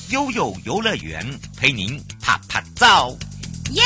悠悠游乐园陪您啪啪照。 耶！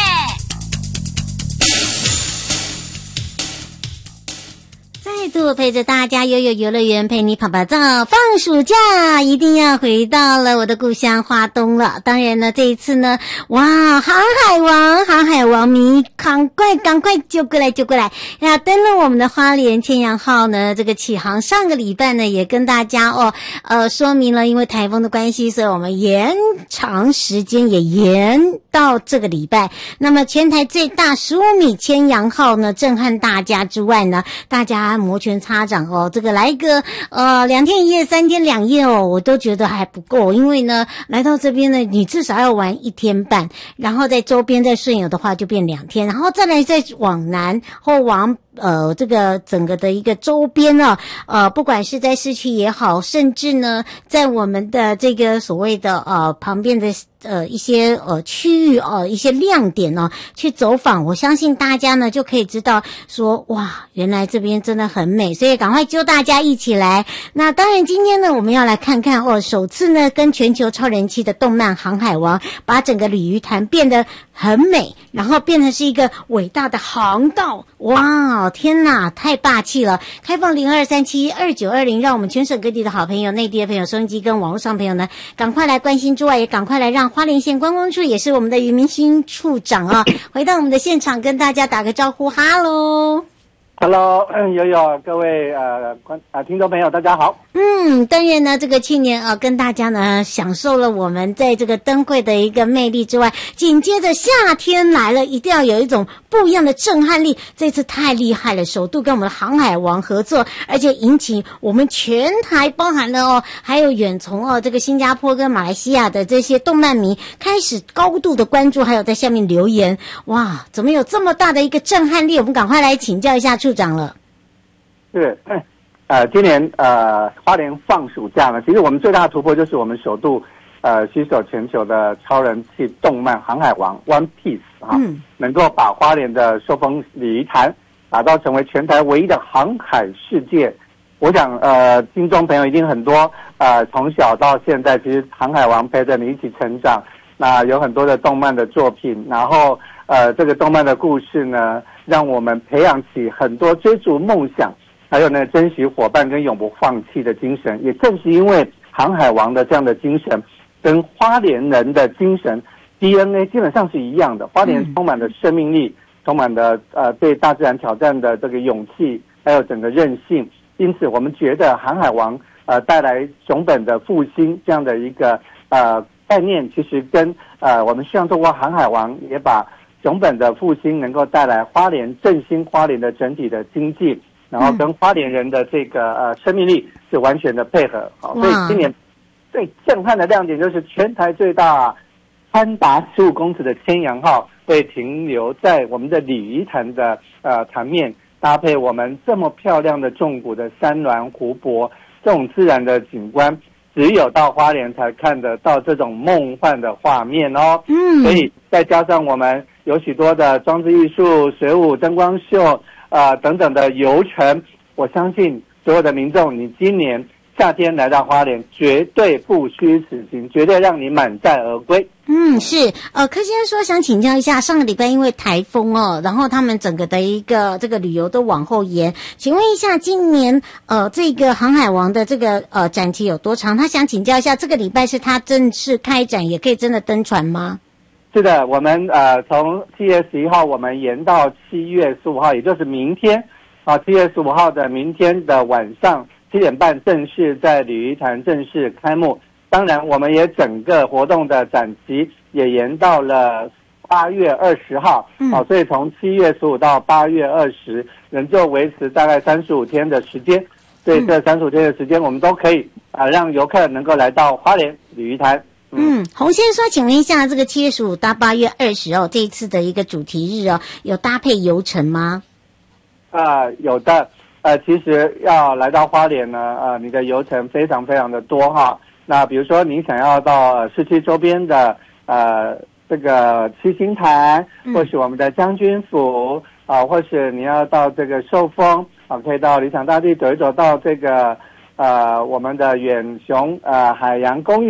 再度陪着大家悠悠游乐园陪你跑跑照，放暑假一定要回到了我的故乡花东了。当然呢，这一次呢，哇，航海王迷赶快就过来要登陆我们的花莲千阳号呢，这个启航上个礼拜呢也跟大家说明了，因为台风的关系，所以我们延长时间也延到这个礼拜。那么全台最大15米千阳号呢震撼大家之外呢，大家摩拳擦掌这个来一个2天1夜3天2夜我都觉得还不够，因为呢来到这边呢你至少要玩1天半，然后在周边再顺游的话就变2天，然后再来再往南或往这个整个的一个周边不管是在市区也好，甚至呢在我们的这个所谓的旁边的一些区域一些亮点去走访，我相信大家呢就可以知道说哇，原来这边真的很美，所以赶快揪大家一起来。那当然今天呢我们要来看看首次呢跟全球超人气的动漫《航海王》把整个鲤鱼潭变得很美，然后变成是一个伟大的航道。哇，天哪，太霸气了！开放02372920，让我们全省各地的好朋友、内地的朋友、收音机跟网络上朋友呢赶快来关心之外，也赶快来让花莲县观光处，也是我们的余明星处长回到我们的现场跟大家打个招呼。哈喽 Hello， 悠悠，各位听众朋友，大家好。 当然呢，这个去年跟大家呢享受了我们在这个灯会的一个魅力之外，紧接着夏天来了，一定要有一种不一样的震撼力。这次太厉害了，首度跟我们的航海王合作，而且引起我们全台包含了还有远从这个新加坡跟马来西亚的这些动漫迷开始高度的关注，还有在下面留言。哇，怎么有这么大的一个震撼力？我们赶快来请教一下处长了。 是，今年花莲放暑假呢，其实我们最大的突破就是我们首度携手全球的超人气动漫《航海王》One Piece 能够把花莲的寿丰鲤鱼潭打造成为全台唯一的航海世界。我想听众朋友一定很多从小到现在，其实《航海王》陪着你一起成长，那有很多的动漫的作品，然后这个动漫的故事呢，让我们培养起很多追逐梦想，还有呢珍惜伙伴跟永不放弃的精神。也正是因为航海王的这样的精神，跟花莲人的精神 DNA 基本上是一样的。花莲充满了生命力，充满了对大自然挑战的这个勇气，还有整个韧性。因此我们觉得航海王带来熊本的复兴这样的一个概念，其实跟我们希望透过航海王也把熊本的复兴能够带来花莲振兴花莲的整体的经济，然后跟花莲人的这个生命力是完全的配合。好，所以今年最震撼的亮点就是全台最大宽达15公尺的千阳号会停留在我们的鲤鱼潭的潭面，搭配我们这么漂亮的纵谷的山峦湖泊，这种自然的景观只有到花莲才看得到这种梦幻的画面所以再加上我们有许多的装置艺术、水舞、灯光秀等等的游程，我相信所有的民众，你今年夏天来到花莲绝对不虚此行，绝对让你满载而归。 是柯先生说想请教一下，上个礼拜因为台风然后他们整个的一个这个旅游都往后延，请问一下今年这个航海王的这个展期有多长？他想请教一下，这个礼拜是他正式开展，也可以真的登船吗？ 是的，我们从7月11号我们延到7月15号，也就是明天7月15号的明天的晚上7点半正式在鲤鱼潭正式开幕。当然我们也整个活动的展期也延到了8月20号所以从7月15到8月20仍旧维持大概35天的时间。所以这35天的时间我们都可以让游客能够来到花莲鲤鱼潭。 洪先生说请问一下，这个7月15到8月20这一次的一个主题日有搭配游程吗？ 有的其实要来到花莲呢你的游程非常非常的多那比如说你想要到市区周边的这个七星潭，或是我们的将军府或是你要到这个寿丰可以到理想大地走一走，到这个我们的远雄海洋公园